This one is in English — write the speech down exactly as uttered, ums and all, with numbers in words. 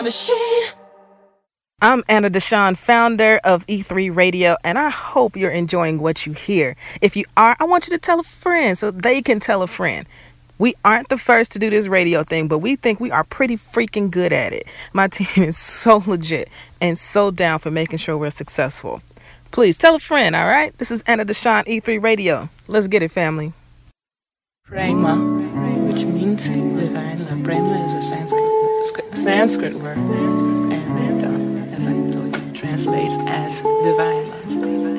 Machine. I'm Anna Deshawn, founder of E three Radio, and I hope you're enjoying what you hear. If you are, I want you to tell a friend so they can tell a friend. We aren't the first to do this radio thing, but we think we are pretty freaking good at it. My team is so legit and so down for making sure we're successful. Please tell a friend, all right? This is Anna Deshawn, E three Radio. Let's get it, family. Prema, which means divine love. Prema is a Sanskrit, Sanskrit word, and um, as I told you, translates as divine love.